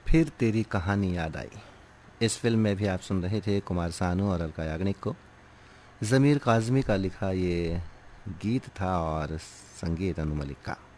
फिर तेरी कहानी याद आई। इस फिल्म में भी आप सुन रहे थे कुमार सानू और अलका याग्निक को। ज़मीर काज़मी का लिखा ये गीत था और संगीत अनु मलिक का।